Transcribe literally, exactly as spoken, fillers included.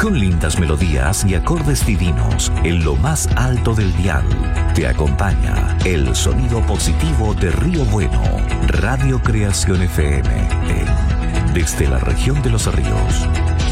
con lindas melodías y acordes divinos en lo más alto del dial. Te acompaña el sonido positivo de Río Bueno, Radio Creación F M, en- desde la región de Los Ríos.